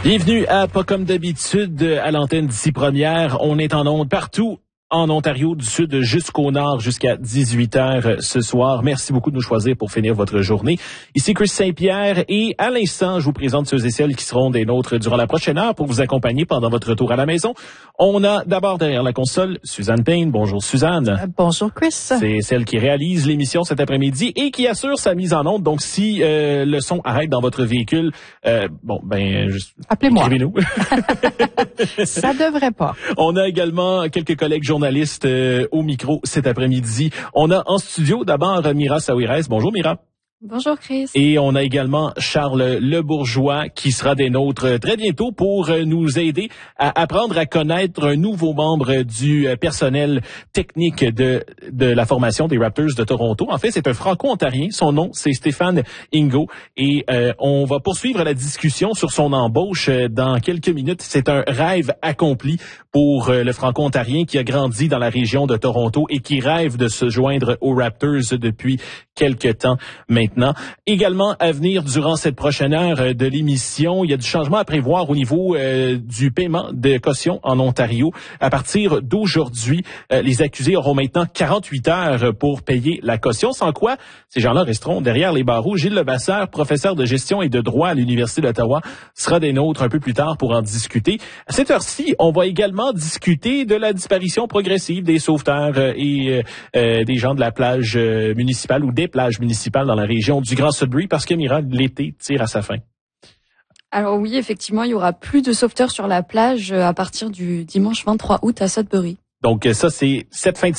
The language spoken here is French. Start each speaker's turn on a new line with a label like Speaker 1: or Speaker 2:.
Speaker 1: Bienvenue à Pas comme d'habitude à l'antenne d'ici première. On est en ondes partout en Ontario, du sud jusqu'au nord, jusqu'à 18h ce soir. Merci beaucoup de nous choisir pour finir votre journée. Ici Chris Saint-Pierre et à l'instant, je vous présente ceux et celles qui seront des nôtres durant la prochaine heure pour vous accompagner pendant votre retour à la maison. On a d'abord derrière la console Suzanne Payne. Bonjour Suzanne.
Speaker 2: Bonjour Chris.
Speaker 1: C'est celle qui réalise l'émission cet après-midi et qui assure sa mise en onde. Donc si le son arrête dans votre véhicule,
Speaker 2: appelez-moi.
Speaker 1: Écrivez-nous.
Speaker 2: Ça devrait pas.
Speaker 1: On a également quelques collègues journalistes au micro cet après-midi. On a en studio d'abord Mira Saouirès. Bonjour Mira.
Speaker 3: Bonjour Chris.
Speaker 1: Et on a également Charles Lebourgeois qui sera des nôtres très bientôt pour nous aider à apprendre à connaître un nouveau membre du personnel technique de la formation des Raptors de Toronto. En fait, c'est un Franco-Ontarien. Son nom, c'est Stéphane Ingo. Et on va poursuivre la discussion sur son embauche dans quelques minutes. C'est un rêve accompli pour le Franco-Ontarien qui a grandi dans la région de Toronto et qui rêve de se joindre aux Raptors depuis quelques temps maintenant. Également à venir durant cette prochaine heure de l'émission, il y a du changement à prévoir au niveau du paiement de caution en Ontario. À partir d'aujourd'hui, les accusés auront maintenant 48 heures pour payer la caution, sans quoi ces gens-là resteront derrière les barreaux. Gilles Levasseur, professeur de gestion et de droit à l'Université d'Ottawa, sera des nôtres un peu plus tard pour en discuter. À cette heure-ci, on va également discuter de la disparition progressive des sauveteurs et des gens de la plage municipale ou des plages municipales dans la région du Grand Sudbury parce que, Mira, l'été tire à sa fin.
Speaker 3: Alors oui, effectivement, il y aura plus de sauveteurs sur la plage à partir du dimanche 23 août à Sudbury.
Speaker 1: Donc ça, c'est cette fin de